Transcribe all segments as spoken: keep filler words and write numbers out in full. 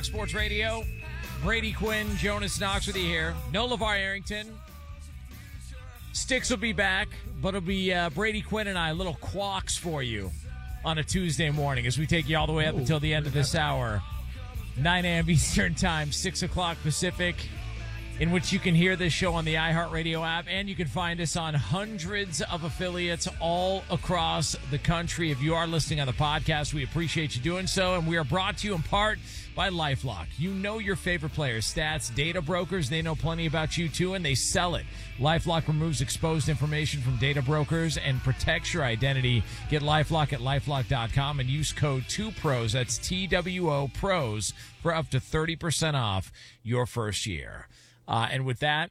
Fox Sports Radio. Brady Quinn, Jonas Knox with you here. No LeVar Arrington. Sticks will be back, but it'll be uh, Brady Quinn and I, little quacks for you on a Tuesday morning as we take you all the way up Ooh, until the end of this hour. nine a.m. Eastern Time, six o'clock Pacific, in which you can hear this show on the iHeartRadio app, and you can find us on hundreds of affiliates all across the country. If you are listening on the podcast, we appreciate you doing so, and we are brought to you in part by LifeLock. You know your favorite players' stats. Data brokers, they know plenty about you too, and they sell it. LifeLock removes exposed information from data brokers and protects your identity. Get LifeLock at LifeLock dot com and use code two pros, that's T W O PROS, for up to thirty percent off your first year. Uh, and with that,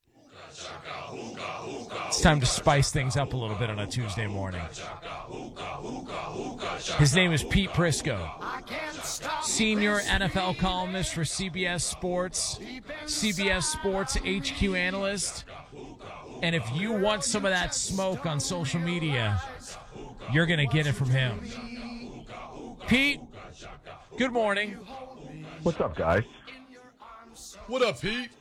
it's time to spice things up a little bit on a Tuesday morning. His name is Pete Prisco, senior N F L columnist for C B S Sports, C B S Sports H Q analyst. And if you want some of that smoke on social media, you're going to get it from him. Pete, good morning. What's up, guys? What up, Pete?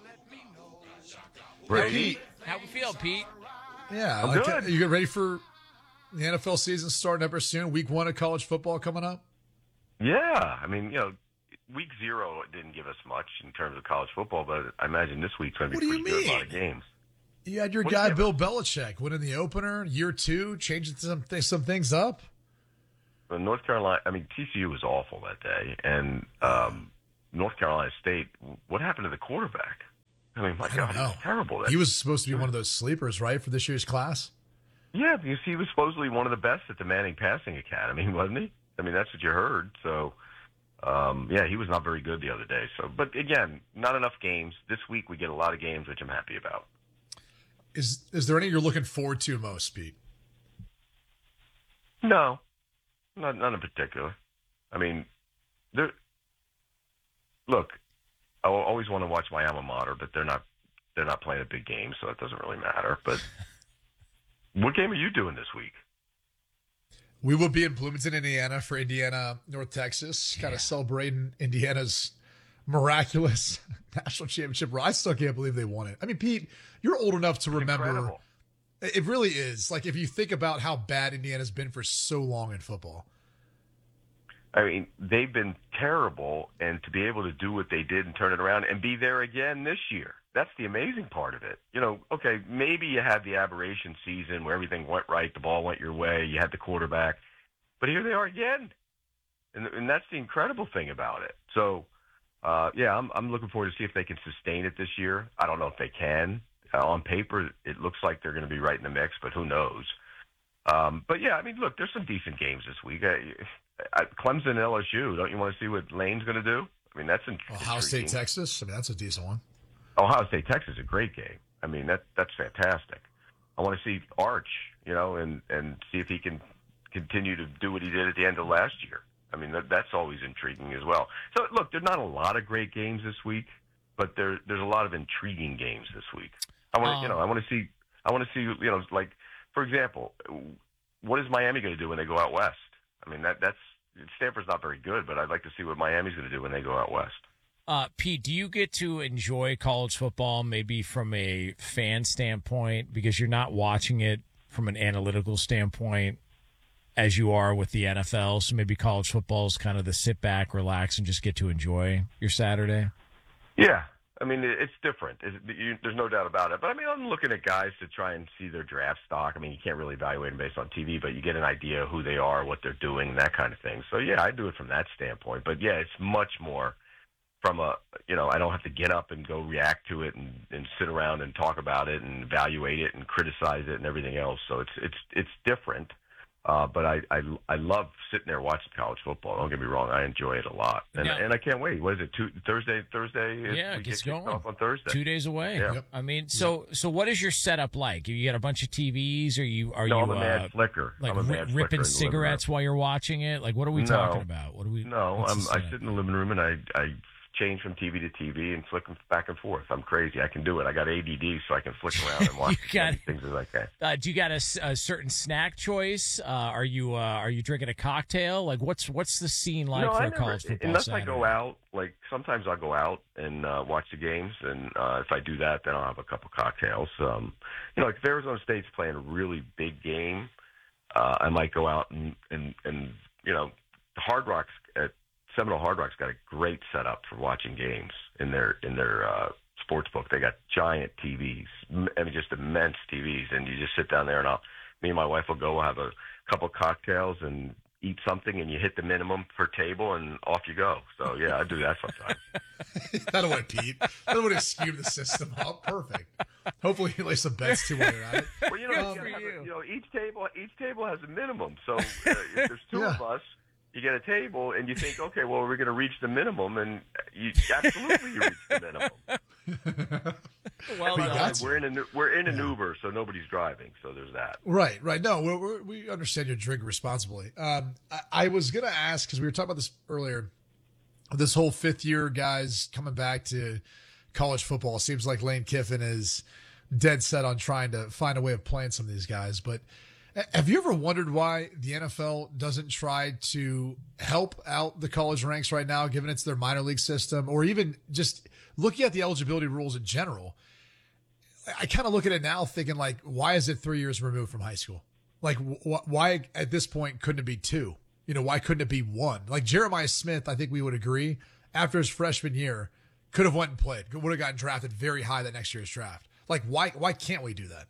Brady. How we feel, Pete? Yeah, I'm like, good. you get ready for the N F L season starting ever soon? Week one of college football coming up? Yeah, I mean, you know, week zero didn't give us much in terms of college football, but I imagine this week's going to be What do pretty you good. A lot mean? of games. You had your What guy do you- Bill Belichick winning the opener, year two, changing some, th- some things up. But North Carolina, I mean, T C U was awful that day, and um, North Carolina State. What happened to the quarterback? I mean, my I don't God, he know. was terrible. That He was supposed to be one of those sleepers, right, for this year's class? Yeah, because he was supposedly one of the best at the Manning Passing Academy, wasn't he? I mean, that's what you heard. So, um, yeah, he was not very good the other day. So, but again, not enough games. This week we get a lot of games, which I'm happy about. Is is there any you're looking forward to most, Pete? No, not none in particular. I mean, there. Look, I always want to watch my alma mater, but they're not. They're not playing a big game, so it doesn't really matter. But what game are you doing this week? We will be in Bloomington, Indiana for Indiana, North Texas, kind Yeah. of celebrating Indiana's miraculous national championship. I still can't believe they won it. I mean, Pete, you're old enough to remember. Incredible. It really is. Like, if you think about how bad Indiana's been for so long in football. I mean, they've been terrible, and to be able to do what they did and turn it around and be there again this year, that's the amazing part of it. You know, okay, maybe you had the aberration season where everything went right, the ball went your way, you had the quarterback, but here they are again, and, and that's the incredible thing about it. So, uh, yeah, I'm, I'm looking forward to see if they can sustain it this year. I don't know if they can. Uh, on paper, it looks like they're going to be right in the mix, but who knows? Um, but, yeah, I mean, look, there's some decent games this week. I, I, Clemson and L S U, don't you want to see what Lane's going to do? I mean, that's interesting. Ohio State, Texas. I mean, that's a decent one. Ohio State, Texas is a great game. I mean, that that's fantastic. I want to see Arch, you know, and, and see if he can continue to do what he did at the end of last year. I mean, that, that's always intriguing as well. So, look, there's not a lot of great games this week, but there there's a lot of intriguing games this week. I want to, Um, you know, I want to see, I want to see, you know, like, for example, what is Miami going to do when they go out west? I mean, that that's Stanford's not very good, but I'd like to see what Miami's going to do when they go out west. Uh, Pete, do you get to enjoy college football maybe from a fan standpoint because you're not watching it from an analytical standpoint as you are with the N F L? So maybe college football is kind of the sit back, relax, and just get to enjoy your Saturday? Yeah. I mean, it- it's different. It's, you, there's no doubt about it. But, I mean, I'm looking at guys to try and see their draft stock. I mean, you can't really evaluate them based on T V, but you get an idea of who they are, what they're doing, that kind of thing. So, yeah, I do it from that standpoint. But, yeah, it's much more from a, you know, I don't have to get up and go react to it and, and sit around and talk about it and evaluate it and criticize it and everything else. So it's it's it's different. Uh, but I, I I love sitting there watching college football. Don't get me wrong, I enjoy it a lot, and Yeah. and I can't wait. What is it? Two, Thursday, Thursday. is- Yeah, we it gets get kicked going. off on Thursday. Two days away. Yeah. Yep. I mean, so so what is your setup like? You got a bunch of T Vs, or you are no, you I'm a mad uh, flicker. like I'm a ri- mad flicker in ripping the living cigarettes room. while you're watching it? Like, what are we No. talking about? What are we? No, what's I'm, the I setup? sit in the living room and I I change from T V to T V and flick them back and forth. I'm crazy. I can do it. I got A D D, so I can flick around and watch got, as many things as I can. Uh, do you got a, a certain snack choice? Uh, are you uh, are you drinking a cocktail? Like, what's what's the scene like no, for I a never, college football unless Saturday? I go out, like sometimes I'll go out and uh, watch the games, and uh, if I do that, then I'll have a couple cocktails. Um, you know, like if Arizona State's playing a really big game, uh, I might go out and, and and you know, the Hard Rock's at Seminole Hard Rock's got a great setup for watching games in their in their uh, sports book. They got giant T Vs, I mean, just immense T Vs, and you just sit down there, and I'll, me and my wife will go have a couple cocktails and eat something, and you hit the minimum per table, and off you go. So yeah, I do that sometimes. That'll win, Pete. That'll win to skew the system up. Perfect. Hopefully, you lay some bets too while you're at it. Well, you know, Good you, for have you. a, you know, each table each table has a minimum. So uh, if there's two Yeah. of us, you get a table, and you think, okay, well, we're going to reach the minimum, and you absolutely you reach the minimum. Well We done. got you. We're in a we're in an Uber, so nobody's driving. So there's that. Right, right. No, we're, we're, we understand you drink responsibly. Um, I, I was going to ask, because we were talking about this earlier, this whole fifth year guys coming back to college football. It seems like Lane Kiffin is dead set on trying to find a way of playing some of these guys. But have you ever wondered why the N F L doesn't try to help out the college ranks right now, given it's their minor league system, or even just looking at the eligibility rules in general? I kind of look at it now thinking, like, why is it three years removed from high school? Like, wh- why at this point couldn't it be two? You know, why couldn't it be one? Like Jeremiah Smith, I think we would agree, after his freshman year, could have went and played, would have gotten drafted very high that next year's draft. Like, why why can't we do that?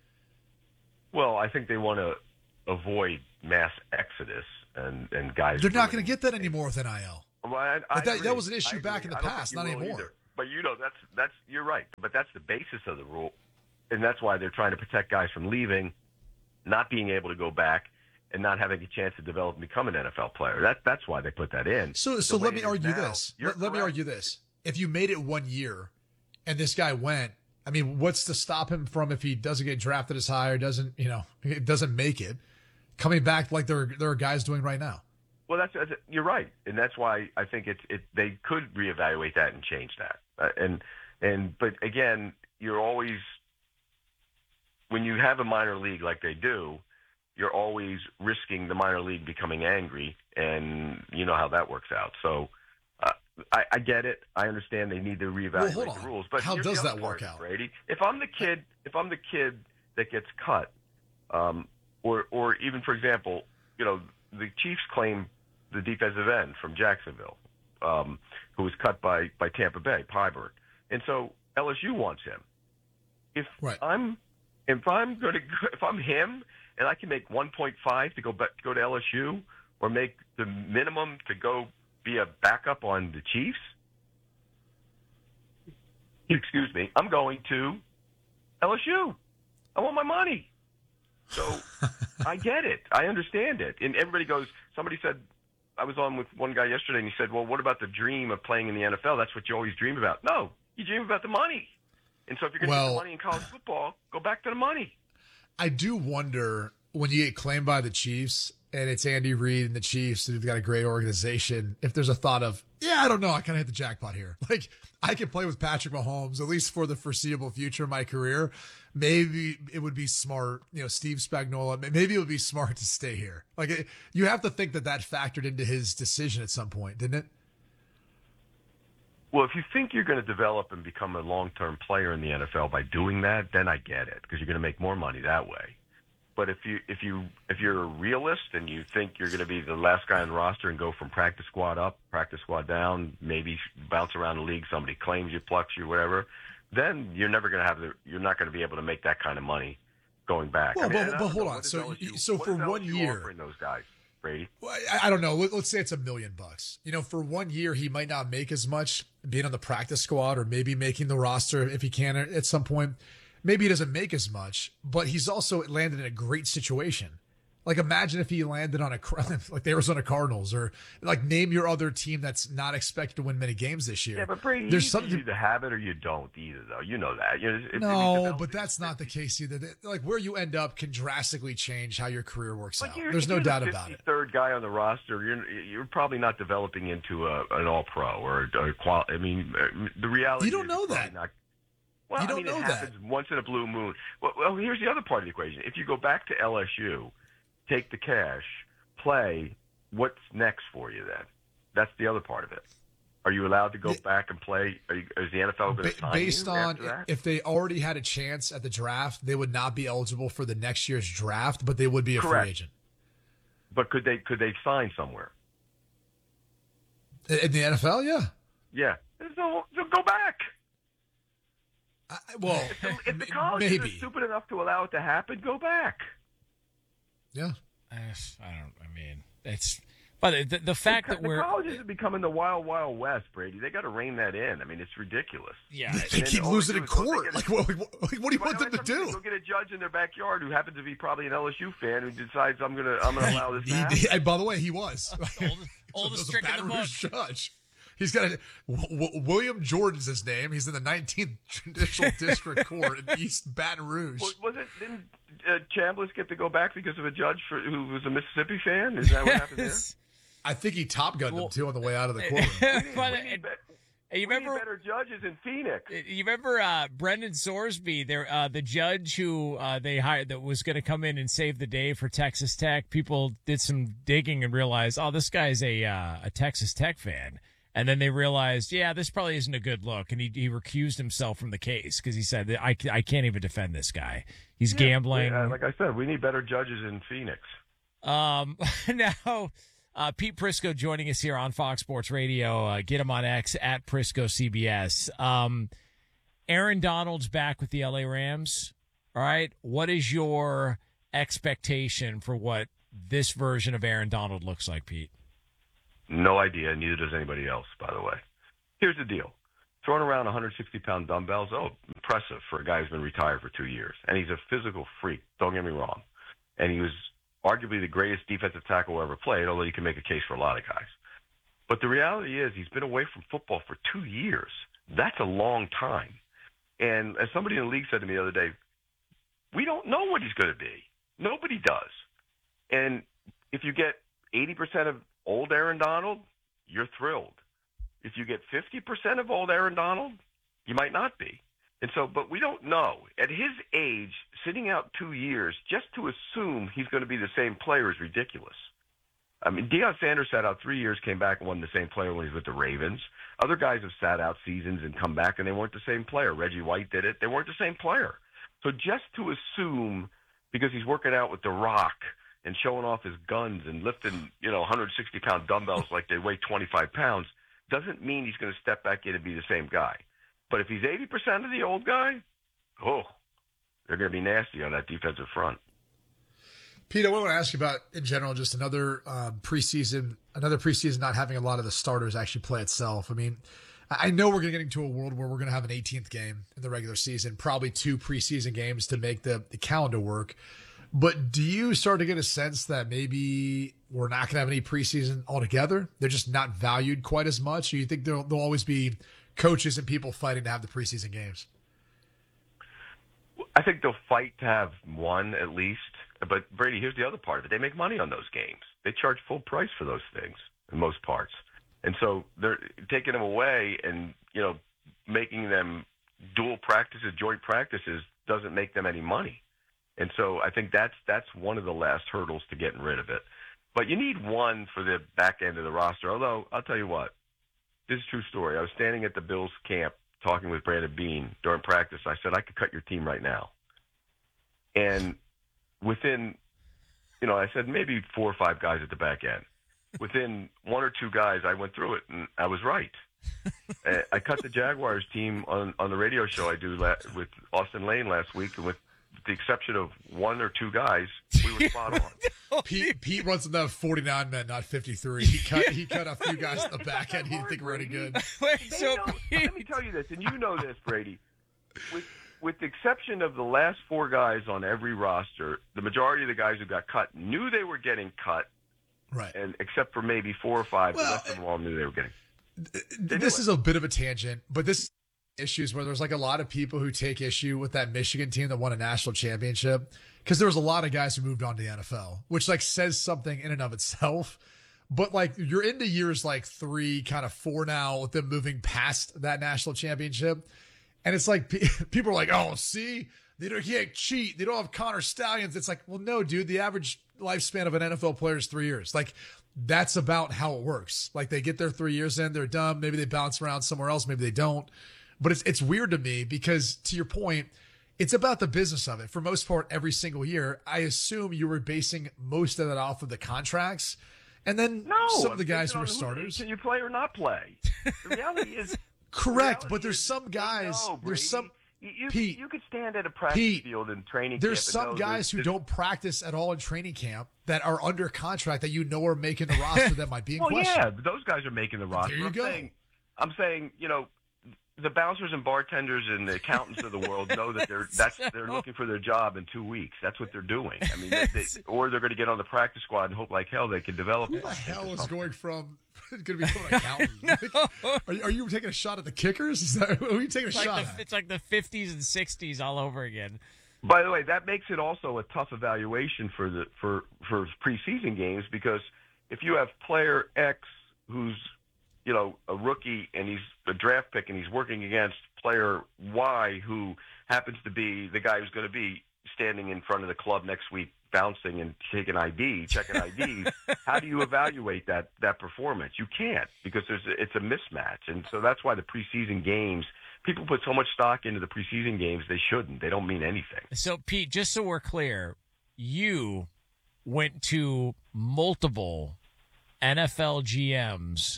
Well, I think they want to avoid mass exodus and and guys. They're not ruining- going to get that anymore with N I L. Well, I, I But that- agree. that was an issue I back agree. in the I don't past, think not you will anymore. either. But you know, that's that's you're right. But that's the basis of the rule, and that's why they're trying to protect guys from leaving, not being able to go back, and not having a chance to develop and become an N F L player. That that's why they put that in. So, The so way let me it is argue now, this. you're Let, let me correct. argue this. If you made it one year, and this guy went, I mean, what's to stop him from, if he doesn't get drafted as high or doesn't, you know, doesn't make it, coming back like there there are guys doing right now? Well, that's, that's you're right, and that's why I think it's it. They could reevaluate that and change that. Uh, and and but again, you're always when you have a minor league like they do, you're always risking the minor league becoming angry, and you know how that works out. So uh, I, I get it. I understand they need to reevaluate Well, hold the on. rules. But How here's does the other that work part, out? Brady? If I'm the kid, if I'm the kid that gets cut, um, or or even for example, you know, the Chiefs claim the defensive end from Jacksonville, um, who was cut by, by Tampa Bay, Pyburn. And so L S U wants him. If Right. I'm if I'm going to if I'm him and I can make one point five to go back, to go to L S U, or make the minimum to go be a backup on the Chiefs, excuse me, I'm going to L S U. I want my money. So I get it. I understand it. And everybody goes, somebody said, I was on with one guy yesterday, and he said, well, what about the dream of playing in the N F L? That's what you always dream about. No, you dream about the money. And so if you're going to Well- get the money in college football, go back to the money. I do wonder when you get claimed by the Chiefs and it's Andy Reid and the Chiefs, who've got a great organization, if there's a thought of, yeah, I don't know, I kind of hit the jackpot here. Like, I can play with Patrick Mahomes, at least for the foreseeable future of my career. Maybe it would be smart, you know, Steve Spagnuolo, maybe it would be smart to stay here. Like, it, you have to think that that factored into his decision at some point, didn't it? Well, if you think you're going to develop and become a long-term player in the N F L by doing that, then I get it, because you're going to make more money that way. But if you if you if you're a realist and you think you're going to be the last guy on the roster and go from practice squad up, practice squad down, maybe bounce around the league, somebody claims you, plucks you, whatever, then you're never going to have the you're not going to be able to make that kind of money going back. Well, I mean, but- and I but don't hold know, on. what is So- L S U so what for is one L S U year- offering those guys, Brady? Well, I, I don't know. Let, let's say it's a million bucks. You know, for one year, he might not make as much being on the practice squad or maybe making the roster if he can at at some point. Maybe he doesn't make as much, but he's also landed in a great situation. Like, imagine if he landed on a like the Arizona Cardinals, or like name your other team that's not expected to win many games this year. Yeah, but Brady, there's you something either have it or you don't either, though. You know that. You know, if, no, if but that's not the case either. Like, where you end up can drastically change how your career works but out. You're, There's no you're doubt the about it. Third guy on the roster, you're you're probably not developing into a, an All-Pro or a, a qual. I mean, the reality. You don't is know you're that. Not, well, you don't I mean, know it that. happens once in a blue moon. Well, well, here's the other part of the equation. If you go back to L S U. Take the cash, play, what's next for you then? That's the other part of it. Are you allowed to go back and play? Are you, is the N F L going to sign Based you on after that? If they already had a chance at the draft, they would not be eligible for the next year's draft, but they would be a Correct. free agent. But could they could they sign somewhere? In the N F L, yeah. Yeah. So, so go back. I, well, if the, if the colleges maybe. are stupid enough to allow it to happen, go back. Yeah. I don't. I mean, it's. But the, the fact the, that the we're colleges are becoming the wild, wild west, Brady. They got to rein that in. I mean, it's ridiculous. Yeah, they And keep all losing they in do is go- court. they Like, get a- what, what, what do you Well, want them to that's what I'm saying. do? Go get a judge in their backyard who happens to be probably an L S U fan who decides I'm gonna I'm gonna allow this to He- happen. he- and by the way, he was. Oldest, oldest So trick there's a in the Baton book. Rouge judge. He's got a w- w- William Jordan's his name. He's in the nineteenth Judicial District Court in East Baton Rouge. Was, was it? Didn't uh, Chambliss get to go back because of a judge for, who was a Mississippi fan? Is that what happened there? I think he top gunned Well- him too on the way out of the courtroom. But, We need, be- uh, you we need remember? better judges in Phoenix. You remember uh, Brendan Sorsby, there, uh, the judge who uh, they hired that was going to come in and save the day for Texas Tech? People did some digging and realized, oh, this guy's a uh, a Texas Tech fan. And then they realized, yeah, this probably isn't a good look. And he, he recused himself from the case because he said, I, I can't even defend this guy. He's Yeah, gambling. uh, like I said, we need better judges in Phoenix. Um, now, uh, Pete Prisco joining us here on Fox Sports Radio. Uh, get him on X at Prisco C B S. Um, Aaron Donald's back with the L A Rams. All right. What is your expectation for what this version of Aaron Donald looks like, Pete? No idea. Neither does anybody else, by the way. Here's the deal. Throwing around one hundred sixty pound dumbbells, oh, impressive for a guy who's been retired for two years. And he's a physical freak, don't get me wrong. And he was arguably the greatest defensive tackle who ever played, although you can make a case for a lot of guys. But the reality is he's been away from football for two years. That's a long time. And as somebody in the league said to me the other day, we don't know what he's going to be. Nobody does. And if you get eighty percent of old Aaron Donald, you're thrilled. If you get fifty percent of old Aaron Donald, you might not be. And so, but we don't know. At his age, sitting out two years, just to assume he's going to be the same player is ridiculous. I mean, Deion Sanders sat out three years, came back and won the same player when he was with the Ravens. Other guys have sat out seasons and come back, and they weren't the same player. Reggie White did it. They weren't the same player. So just to assume, because he's working out with The Rock and showing off his guns and lifting, you know, one hundred sixty pound dumbbells like they weigh twenty-five pounds, doesn't mean he's going to step back in and be the same guy. But if he's eighty percent of the old guy, oh, they're going to be nasty on that defensive front. Pete, I want to ask you about, in general, just another um, preseason, another preseason not having a lot of the starters actually play itself. I mean, I know we're going to get into a world where we're going to have an eighteenth game in the regular season, probably two preseason games to make the, the calendar work. But do you start to get a sense that maybe we're not going to have any preseason altogether? They're just not valued quite as much? Or you think there'll, there'll always be coaches and people fighting to have the preseason games? I think they'll fight to have one at least. But, Brady, here's the other part of it. They make money on those games. They charge full price for those things in most parts. And so they're taking them away and, you know, making them dual practices, joint practices doesn't make them any money. And so I think that's that's one of the last hurdles to getting rid of it. But you need one for the back end of the roster. Although, I'll tell you what, this is a true story. I was standing at the Bills camp talking with Brandon Beane during practice. I said, I could cut your team right now. And within, you know, I said maybe four or five guys at the back end. Within one or two guys, I went through it, and I was right. I cut the Jaguars team on, on the radio show I do la- with Austin Lane last week, and with the exception of one or two guys, we were spot on. Pete, Pete runs enough forty-nine men, not fifty-three. He cut he cut a few guys in the back end he didn't think were any good. Wait, They so know, let me tell you this, and you know this, Brady. With with the exception of the last four guys on every roster, the majority of the guys who got cut knew they were getting cut. Right. And except for maybe four or five, well, the rest of them all knew they were getting. They this is a bit of a tangent, but this issues where there's like a lot of people who take issue with that Michigan team that won a national championship because there was a lot of guys who moved on to the N F L, which like says something in and of itself. But like you're into years like three, kind of four now with them moving past that national championship. And it's like people are like, oh, see, they don't can't cheat. They don't have Connor Stallions. It's like, well, no, dude, the average lifespan of an N F L player is three years. Like that's about how it works. Like they get their three years in, they're done. Maybe they bounce around somewhere else. Maybe they don't. But it's it's weird to me because, to your point, it's about the business of it. For most part, every single year, I assume you were basing most of that off of the contracts. And then no, some of the I'm guys who on were who- starters. Can you play or not play? The reality is Correct, the but reality there's is some they guys, know, there's Brady. some, You, you, Pete, you could stand at a practice Pete, field in training there's camp. and some know guys there's- who there's- don't practice at all in training camp that are under contract that you know are making the roster that might be in Well, question. yeah, but those guys are making the roster. There you I'm go. Saying, I'm saying, you know, the bouncers and bartenders and the accountants of the world know that they're that's they're looking for their job in two weeks. That's what they're doing. I mean, they, they, or they're going to get on the practice squad and hope like hell they can develop. Who the hell is going from going to become an accountant? Like, are, you- are you taking a shot at the kickers? Is that who are you taking a It's shot like, at? the, it's like the fifties and sixties all over again. By the way, that makes it also a tough evaluation for the for for preseason games because if you have player X who's you know a rookie and he's a draft pick and he's working against player Y who happens to be the guy who's going to be standing in front of the club next week bouncing and taking I D, checking I Ds, how do you evaluate that that performance? You can't because there's a, it's a mismatch, and so that's why the preseason games. People put so much stock into the preseason games, they shouldn't. They don't mean anything. So, Pete, just so we're clear, you went to multiple N F L G Ms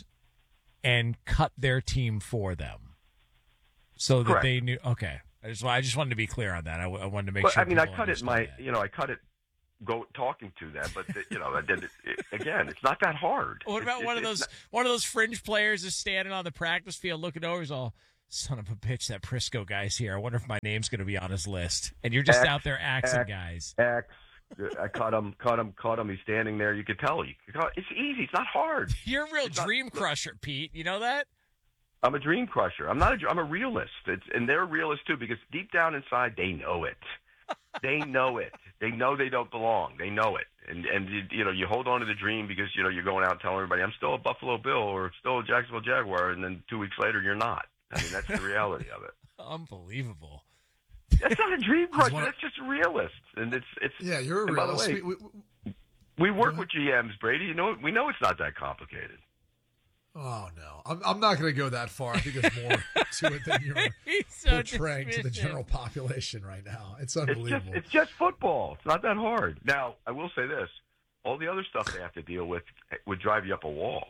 and cut their team for them so that Correct. they knew. Okay. I just, I just wanted to be clear on that. I, I wanted to make But, sure. I mean, I people cut it understood my, that. you know, I cut it go talking to them, but the, you know, I did it, it, again, it's not that hard. What about It's- one of it's those not- one of those fringe players is standing on the practice field looking over? He's all, son of a bitch, that Prisco guy's here. I wonder if my name's going to be on his list. And you're just X, out there axing X. guys. X. I cut him, cut him, cut him. He's standing there. You could tell. You could cut, it's easy. It's not hard. You're a real It's not- dream crusher, Pete. You know that? I'm a dream crusher. I'm not. A, I'm a realist. It's, and they're realists too because deep down inside they know it. They know it. They know they don't belong. They know it. And and you, you know you hold on to the dream because you know you're going out and telling everybody I'm still a Buffalo Bill or still a Jacksonville Jaguar, and then two weeks later you're not. I mean that's the reality of it. Unbelievable. That's not a dream crusher. one of- That's just a realist. And it's it's. Yeah, you're a and by the realist. way, We- we- we work Go with G Ms, Brady. You know we know it's not that complicated. oh no, I'm, I'm not going to go that far. I think there's more to it than you're He's so portraying to the dismissive. general population right now. It's It's just unbelievable. it's just football. It's not that hard. Now, I will say this: all the other stuff they have to deal with would drive you up a wall.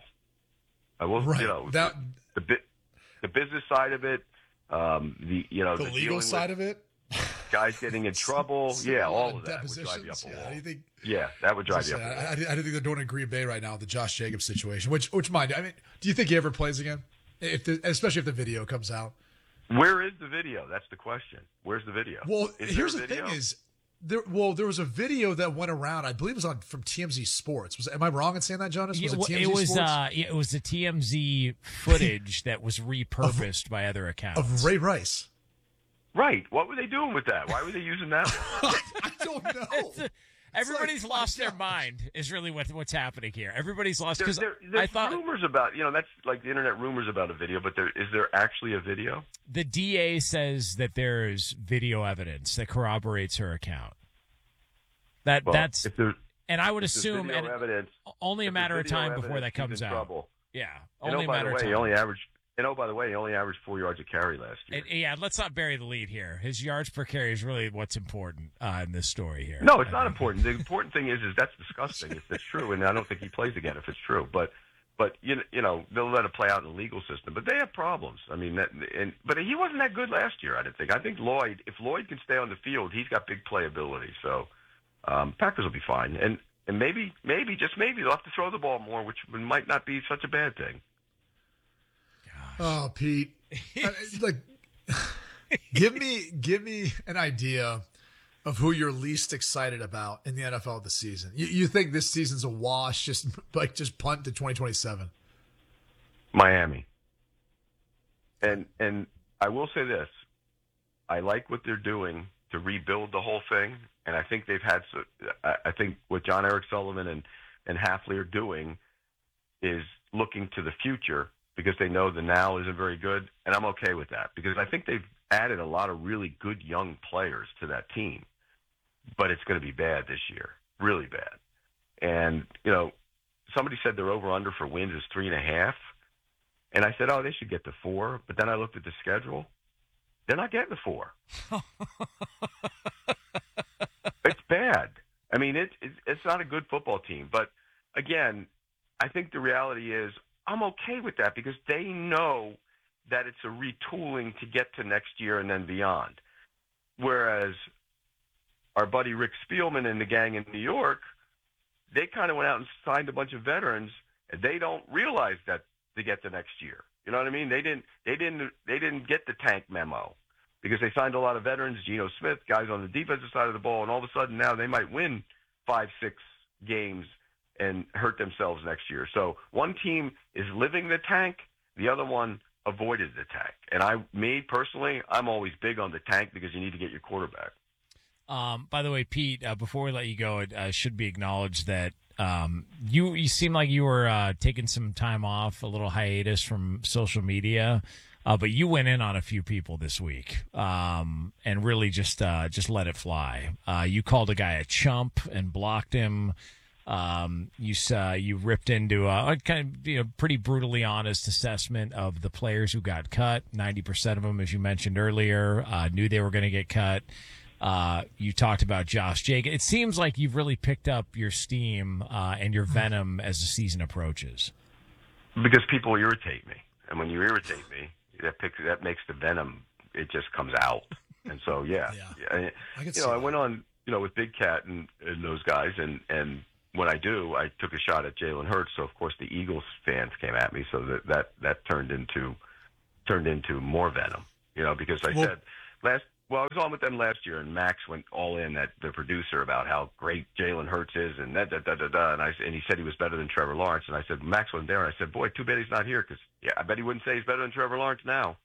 I will, right. you know, that the bit, the business side of it, um, the you know, the the legal side of it. guys getting in trouble, See a yeah, lot all of that would drive you up depositions. a Yeah, wall. I think Yeah, that would drive you I, up a wall. I, I didn't think they're doing it in Green Bay right now, the Josh Jacobs situation. Which, which mind? I mean, do you think he ever plays again? If the, especially if the video comes out. Where is the video? That's the question. Where's the video? Well, Is there here's a the video? thing: is there? Well, there was a video that went around. I believe it was on from T M Z Sports. Was am I wrong in saying that, Jonas? Was Yeah, it well, T M Z it was Sports? uh, yeah, it was the T M Z footage that was repurposed by other accounts. of Ray Rice. Right. What were they doing with that? Why were they using that one? I don't know. Everybody's like, my lost their gosh. mind. Is really what what's happening here. Everybody's lost There, because there, I there's thought rumors about, you know, that's like the internet rumors about a video, but there is there actually a video? the D A says that there's video evidence that corroborates her account. That Well, that's if there, and I would if there's assume video and evidence, only a if matter of there's video time before evidence, that comes he's in out. trouble. Yeah, And only oh, a by matter the of way, time. he only averaged. And oh, by the way, he only averaged four yards a carry last year. And, yeah, let's not bury the lead here. His yards per carry is really what's important uh, in this story here. No, it's I not think. important. The important thing is, is that's disgusting if it's true, and I don't think he plays again if it's true. But, but you know, you know, they'll let it play out in the legal system. But they have problems. I mean, that, and but he wasn't that good last year. I didn't think. I think Lloyd, if Lloyd can stay on the field, he's got big playability. So um, Packers will be fine, and and maybe, maybe just maybe they'll have to throw the ball more, which might not be such a bad thing. Oh, Pete. I- like, give me give me an idea of who you're least excited about in the N F L this season. You, you think this season's a wash, just like just punt to twenty twenty-seven? Miami. And and I will say this. I like what they're doing to rebuild the whole thing, and I think they've had so, I think what John Eric Sullivan and, and Hafley are doing is looking to the future because they know the now isn't very good, and I'm okay with that because I think they've added a lot of really good young players to that team, but it's going to be bad this year, really bad. And, you know, somebody said their over-under for wins is three and a half, and I said, oh, they should get to four, but then I looked at the schedule. They're not getting the four. It's bad. I mean, it, it, it's not a good football team. But, again, I think the reality is I'm okay with that because they know that it's a retooling to get to next year and then beyond. Whereas our buddy Rick Spielman and the gang in New York, they kind of went out and signed a bunch of veterans, and they don't realize that they get to next year. You know what I mean? They didn't. They didn't. They didn't get the tank memo because they signed a lot of veterans, Geno Smith, guys on the defensive side of the ball, and all of a sudden now they might win five, six games and hurt themselves next year. So one team is living the tank, the other one avoided the tank. And I, me personally, I'm always big on the tank because you need to get your quarterback. Um, by the way, Pete, uh, before we let you go, it uh, should be acknowledged that um, you you seem like you were uh, taking some time off, a little hiatus from social media, uh, but you went in on a few people this week um, and really just uh, just let it fly. Uh, you called a guy a chump and blocked him. Um, you uh, you ripped into a, a kind of you know, pretty brutally honest assessment of the players who got cut. ninety percent of them, as you mentioned earlier, uh, knew they were going to get cut. Uh, you talked about Josh Jacobs. It seems like you've really picked up your steam uh, and your venom as the season approaches. Because people irritate me, and when you irritate me, that picks, that makes the venom. It just comes out, and so yeah, yeah. yeah. I you know, I went on, you know, with Big Cat and, and those guys, and and when I do, I took a shot at Jalen Hurts. So of course the Eagles fans came at me, so that that, that turned into turned into more venom, you know, because I well, said last. Well, I was on with them last year, and Max went all in at the producer about how great Jalen Hurts is, and da da da da da. And I and he said he was better than Trevor Lawrence, and I said Max wasn't there, and I said, boy, too bad he's not here, because yeah, I bet he wouldn't say he's better than Trevor Lawrence now.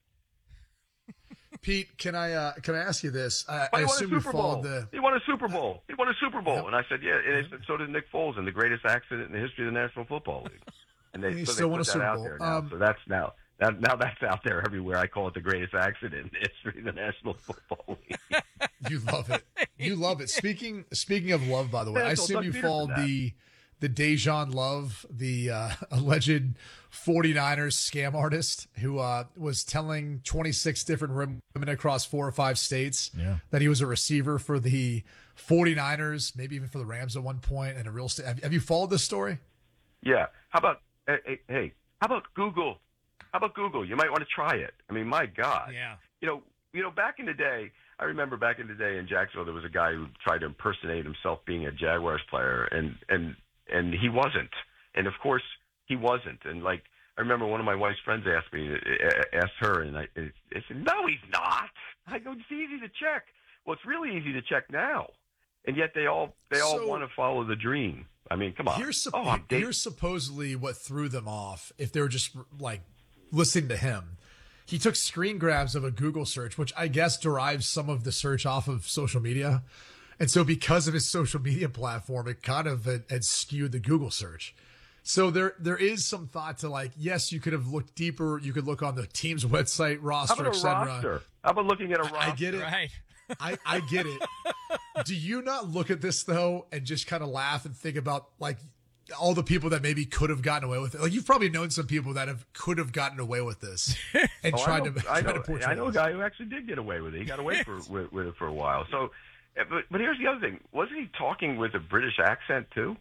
Pete, can I uh, can I ask you this? I, well, I he assume won a you Super followed Bowl. the. He won a Super Bowl. He won a Super Bowl, Yep. and I said, yeah, and yep. so did Nick Foles in the greatest accident in the history of the National Football League. And they, he so still they won put a that Super out Bowl. there now. Um, so that's now. Now, now that's out there everywhere. I call it the greatest accident in the history of the National Football League. You love it. You love it. Speaking speaking of love, by the way, Yeah, I so assume Doug you Peterson followed that. the the Dejan Love, the uh, alleged forty-niners scam artist who uh, was telling twenty-six different women across four or five states Yeah. that he was a receiver for the forty-niners, maybe even for the Rams at one point, and a real estate. Have, have you followed this story? Yeah. How about hey, hey, hey? How about Google? How about Google? You might want to try it. I mean, my God. Yeah. You know, you know, back in the day, I remember back in the day in Jacksonville, there was a guy who tried to impersonate himself being a Jaguars player, and and and he wasn't. And of course, he wasn't. And like, I remember one of my wife's friends asked me, asked her, and I, I said, "No, he's not." I go, "It's easy to check." Well, it's really easy to check now, and yet they all they all So- want to follow the dream. I mean, come on. Here's, supp- oh, I'm dating- here's supposedly what threw them off if they were just like listening to him. He took screen grabs of a Google search, which I guess derives some of the search off of social media. And so because of his social media platform, it kind of had, had skewed the Google search. So there there is some thought to like, yes, you could have looked deeper. You could look on the team's website, How roster, about et a cetera. roster? How about looking at a roster? I get it. Right. I, I get it. Do you not look at this though and just kind of laugh and think about like all the people that maybe could have gotten away with it? Like you've probably known some people that have could have gotten away with this and Oh, tried I know, to I try know, to portray I know a this. guy who actually did get away with it. He got away for, with, with it for a while. So, uh, but, but here's the other thing: wasn't he talking with a British accent too?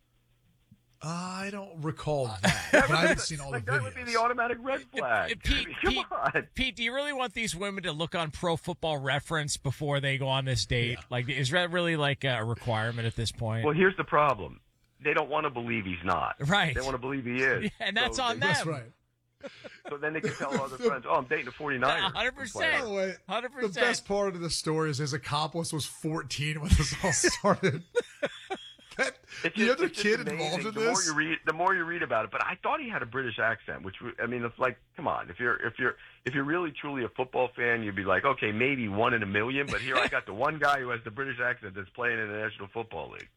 I don't recall that, but I haven't seen all like the that videos. would be the automatic red flag. Uh, Pete, I mean, come Pete, on. Pete, do you really want these women to look on Pro Football Reference before they go on this date? Yeah. Like, is that really like a requirement at this point? Well, here's the problem: they don't want to believe he's not. Right. They want to believe he is. Yeah, and that's So on they- them. That's right. So then they can tell other friends, oh, I'm dating a forty-niner. one hundred percent. By the way, one hundred percent. the best part of the story is his accomplice was fourteen when this all started. that, It's the just, other it's just kid amazing. involved in the this. More you read, the more you read about it. But I thought he had a British accent, which I mean, it's like, come on, if you're if you're if you're really truly a football fan, you'd be like, okay, maybe one in a million. But here I got the one guy who has the British accent that's playing in the National Football League.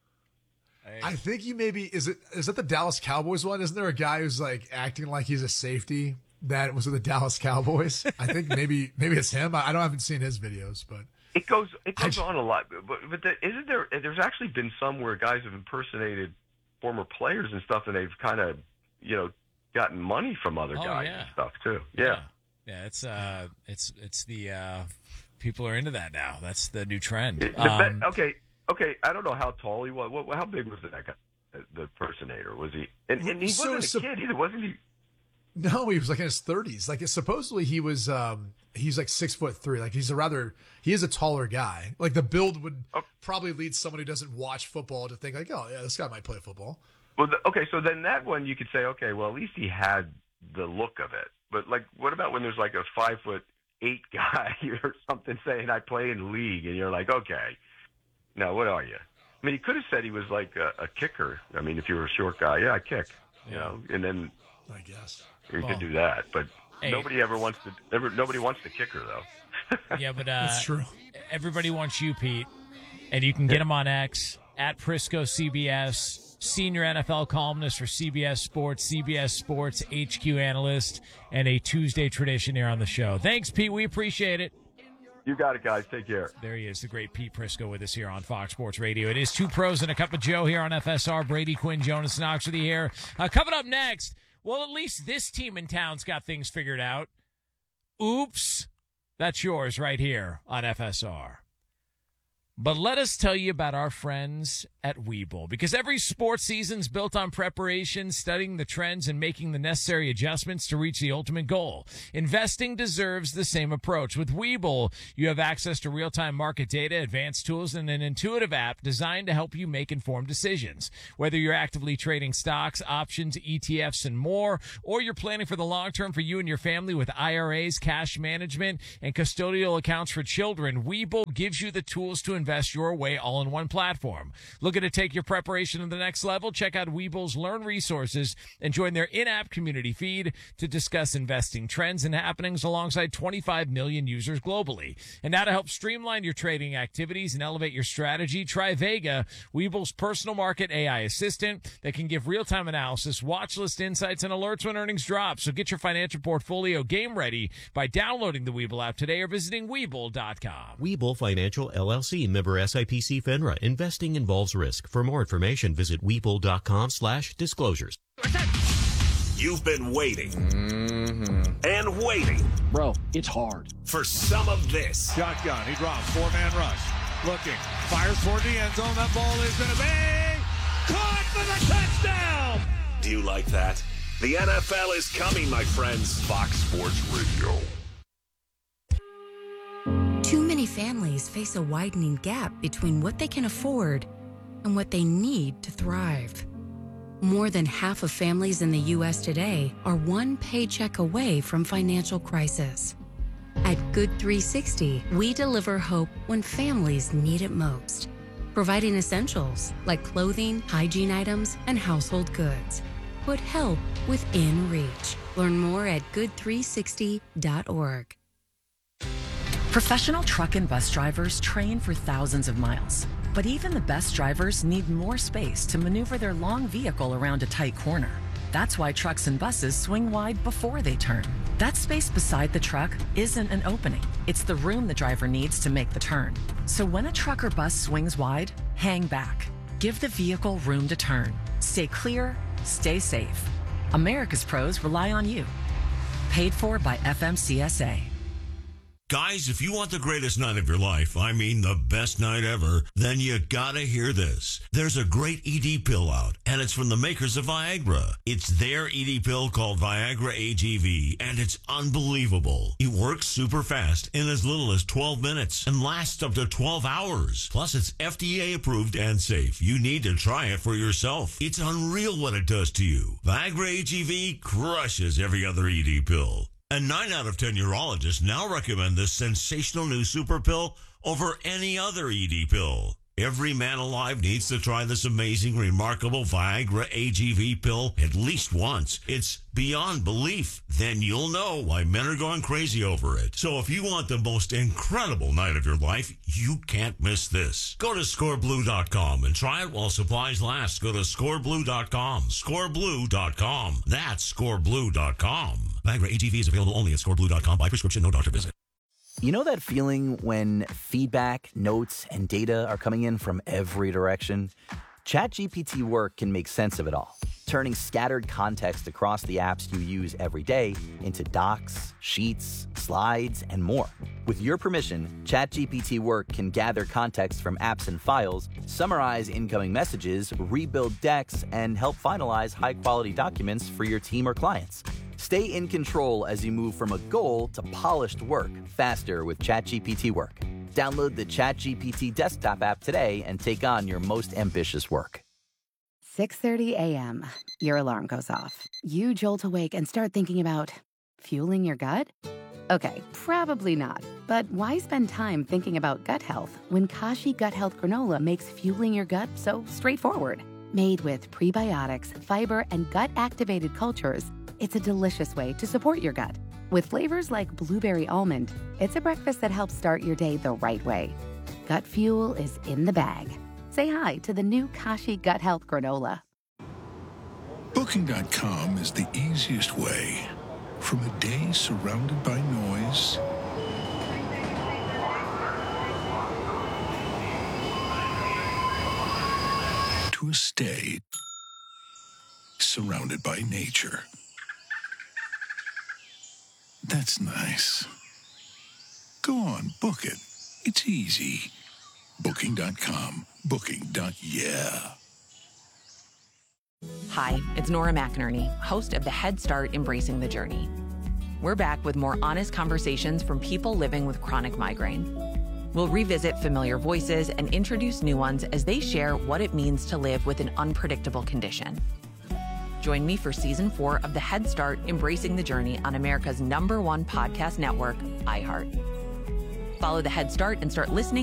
I think you maybe is it is that the Dallas Cowboys one? Isn't there a guy who's like acting like he's a safety that was with the Dallas Cowboys? I think maybe maybe it's him. I, I don't haven't seen his videos, but It goes it goes I, on a lot. But but the, isn't there? There's actually been some where guys have impersonated former players and stuff, and they've kind of you know gotten money from other Oh, guys yeah. and stuff too. Yeah. Yeah, yeah it's uh, it's it's the uh, people are into that now. That's the new trend. The Um, be- okay, okay. I don't know how tall he was. What, how big was that guy? The impersonator, was he? And, and he So- wasn't a so- kid either, wasn't he? no, he was like in his thirties. Like supposedly he was um he's like six foot three. Like he's a rather he is a taller guy. Like the build would Oh. probably lead someone who doesn't watch football to think like, oh yeah, this guy might play football. Well, the, okay. So then that one you could say, okay, well at least he had the look of it. But like, what about when there's like a five foot eight guy or something saying I play in the league, and you're like, okay, now what are you? I mean, he could have said he was like a, a kicker. I mean, if you were a short guy, yeah, I kick. You know, and then I guess. you Well, could do that. But hey. nobody ever wants to. Ever, nobody wants the kicker though. yeah, but uh, That's true. everybody wants you, Pete, and you can get him on X at Prisco C B S, senior N F L columnist for C B S Sports, C B S Sports H Q analyst, and a Tuesday tradition here on the show. Thanks, Pete. We appreciate it. You got it, guys. Take care. There he is, the great Pete Prisco with us here on Fox Sports Radio. It is Two Pros and a Cup of Joe here on F S R. Brady Quinn, Jonas Knox with you here. Uh, coming up next, well, at least this team in town's got things figured out. Oops. That's yours right here on F S R. But let us tell you about our friends at Webull, because every sports season's built on preparation, studying the trends, and making the necessary adjustments to reach the ultimate goal. Investing deserves the same approach. With Webull, you have access to real-time market data, advanced tools, and an intuitive app designed to help you make informed decisions. Whether you're actively trading stocks, options, E T Fs, and more, or you're planning for the long term for you and your family with I R As, cash management, and custodial accounts for children, Webull gives you the tools to invest your way all in one platform. Looking to take your preparation to the next level? Check out Webull's Learn Resources and join their in-app community feed to discuss investing trends and happenings alongside twenty-five million users globally. And now to help streamline your trading activities and elevate your strategy, try Vega, Webull's personal market A I assistant that can give real-time analysis, watch list insights, and alerts when earnings drop. So get your financial portfolio game ready by downloading the Webull app today or visiting Webull dot com. Webull Financial, L L C, member S I P C FINRA. Investing involves risk. For more information, visit Webull dot com slash disclosures. You've been waiting mm-hmm. and waiting. Bro, it's hard. For some of this. Shotgun, he drops, four-man rush. Looking, fires toward the end zone. That ball is going to be caught for the touchdown. Do you like that? The N F L is coming, my friends. Fox Sports Radio. Too many families face a widening gap between what they can afford and what they need to thrive. More than half of families in the U S today are one paycheck away from financial crisis. At Good three sixty, we deliver hope when families need it most, providing essentials like clothing, hygiene items, and household goods. Put help within reach. Learn more at good three sixty dot org. Professional truck and bus drivers train for thousands of miles, but even the best drivers need more space to maneuver their long vehicle around a tight corner. That's why trucks and buses swing wide before they turn. That space beside the truck isn't an opening. It's the room the driver needs to make the turn. So when a truck or bus swings wide, hang back. Give the vehicle room to turn. Stay clear, stay safe. America's pros rely on you. Paid for by F M C S A. Guys, if you want the greatest night of your life, I mean the best night ever, then you gotta hear this. There's a great E D pill out, and it's from the makers of Viagra. It's their E D pill called Viagra A G V, and it's unbelievable. It works super fast in as little as twelve minutes and lasts up to twelve hours. Plus, it's F D A approved and safe. You need to try it for yourself. It's unreal what it does to you. Viagra A G V crushes every other E D pill. And nine out of ten urologists now recommend this sensational new super pill over any other E D pill. Every man alive needs to try this amazing, remarkable Viagra A G V pill at least once. It's beyond belief. Then you'll know why men are going crazy over it. So if you want the most incredible night of your life, you can't miss this. Go to score blue dot com and try it while supplies last. Go to score blue dot com. score blue dot com. That's score blue dot com. Viagra A G V is available only at score blue dot com by prescription, no doctor visit. You know that feeling when feedback, notes, and data are coming in from every direction? ChatGPT Work can make sense of it all, turning scattered context across the apps you use every day into docs, sheets, slides, and more. With your permission, ChatGPT Work can gather context from apps and files, summarize incoming messages, rebuild decks, and help finalize high-quality documents for your team or clients. Stay in control as you move from a goal to polished work faster with ChatGPT Work. Download the ChatGPT desktop app today and take on your most ambitious work. six thirty a.m. Your alarm goes off. You jolt awake and start thinking about fueling your gut? Okay, probably not. But why spend time thinking about gut health when Kashi Gut Health Granola makes fueling your gut so straightforward? Made with prebiotics, fiber, and gut-activated cultures, it's a delicious way to support your gut. With flavors like blueberry almond, it's a breakfast that helps start your day the right way. Gut fuel is in the bag. Say hi to the new Kashi Gut Health Granola. Booking dot com is the easiest way. From a day surrounded by noise to a stay surrounded by nature. That's nice. Go on, book it. It's easy. Booking dot com. Booking. Yeah. Hi, it's Nora McInerney, host of the Head Start Embracing the Journey. We're back with more honest conversations from people living with chronic migraine. We'll revisit familiar voices and introduce new ones as they share what it means to live with an unpredictable condition. Join me for season four of the Head Start Embracing the Journey on America's number one podcast network, iHeart. Follow the Head Start and start listening